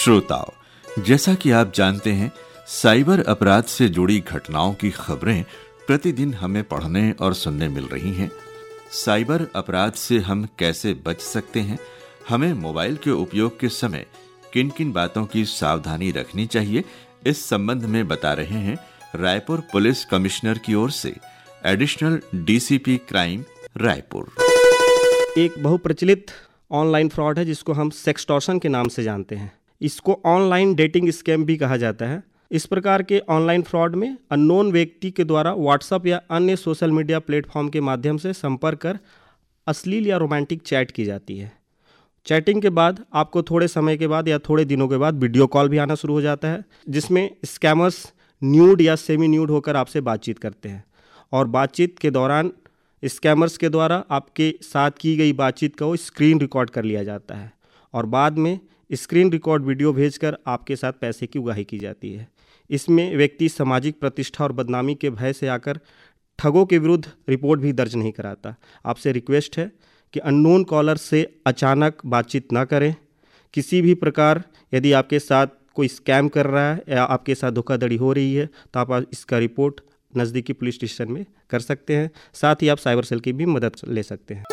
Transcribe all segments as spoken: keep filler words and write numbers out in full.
श्रोताओं, जैसा कि आप जानते हैं, साइबर अपराध से जुड़ी घटनाओं की खबरें प्रतिदिन हमें पढ़ने और सुनने मिल रही हैं। साइबर अपराध से हम कैसे बच सकते हैं, हमें मोबाइल के उपयोग के समय किन किन बातों की सावधानी रखनी चाहिए, इस संबंध में बता रहे हैं रायपुर पुलिस कमिश्नर की ओर से एडिशनल डीसीपी क्राइम रायपुर। एक बहुप्रचलित ऑनलाइन फ्रॉड है जिसको हम सेक्सटॉर्शन के नाम से जानते हैं। इसको ऑनलाइन डेटिंग स्कैम भी कहा जाता है। इस प्रकार के ऑनलाइन फ्रॉड में अननोन व्यक्ति के द्वारा व्हाट्सएप या अन्य सोशल मीडिया प्लेटफॉर्म के माध्यम से संपर्क कर अश्लील या रोमांटिक चैट की जाती है। चैटिंग के बाद आपको थोड़े समय के बाद या थोड़े दिनों के बाद वीडियो कॉल भी आना शुरू हो जाता है, जिसमें स्कैमर्स न्यूड या सेमी न्यूड होकर आपसे बातचीत करते हैं और बातचीत के दौरान स्कैमर्स के द्वारा आपके साथ की गई बातचीत का वो स्क्रीन रिकॉर्ड कर लिया जाता है और बाद में स्क्रीन रिकॉर्ड वीडियो भेजकर आपके साथ पैसे की उगाही की जाती है। इसमें व्यक्ति सामाजिक प्रतिष्ठा और बदनामी के भय से आकर ठगों के विरुद्ध रिपोर्ट भी दर्ज नहीं कराता। आपसे रिक्वेस्ट है कि अननोन कॉलर से अचानक बातचीत ना करें। किसी भी प्रकार यदि आपके साथ कोई स्कैम कर रहा है या आपके साथ धोखाधड़ी हो रही है तो आप इसका रिपोर्ट नज़दीकी पुलिस स्टेशन में कर सकते हैं। साथ ही आप साइबर सेल की भी मदद ले सकते हैं।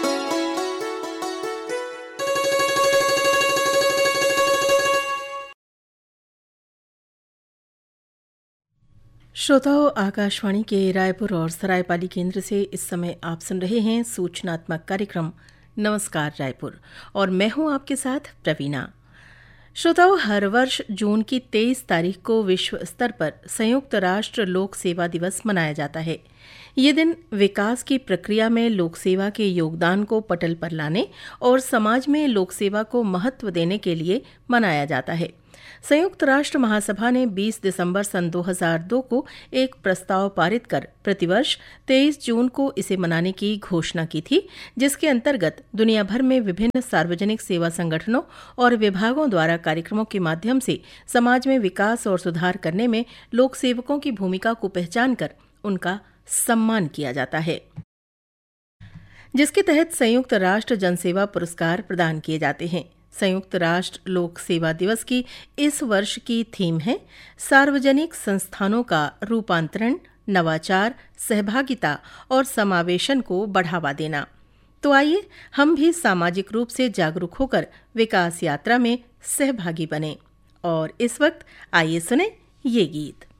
श्रोताओं, आकाशवाणी के रायपुर और सरायपाली केंद्र से इस समय आप सुन रहे हैं सूचनात्मक कार्यक्रम नमस्कार रायपुर और मैं हूं आपके साथ प्रवीणा। श्रोताओं, हर वर्ष जून की तेईस तारीख को विश्व स्तर पर संयुक्त राष्ट्र लोक सेवा दिवस मनाया जाता है। ये दिन विकास की प्रक्रिया में लोक सेवा के योगदान को पटल पर लाने और समाज में लोक सेवा को महत्व देने के लिए मनाया जाता है। संयुक्त राष्ट्र महासभा ने बीस दिसंबर सन दो हज़ार दो को एक प्रस्ताव पारित कर प्रतिवर्ष तेईस जून को इसे मनाने की घोषणा की थी, जिसके अंतर्गत दुनिया भर में विभिन्न सार्वजनिक सेवा संगठनों और विभागों द्वारा कार्यक्रमों के माध्यम से समाज में विकास और सुधार करने में लोक सेवकों की भूमिका को पहचान कर उनका सम्मान किया जाता है, जिसके तहत संयुक्त राष्ट्र जनसेवा पुरस्कार प्रदान किए जाते हैं। संयुक्त राष्ट्र लोक सेवा दिवस की इस वर्ष की थीम है सार्वजनिक संस्थानों का रूपांतरण, नवाचार, सहभागिता और समावेशन को बढ़ावा देना। तो आइए हम भी सामाजिक रूप से जागरूक होकर विकास यात्रा में सहभागी बने। और इस वक्त आइए सुने ये गीत।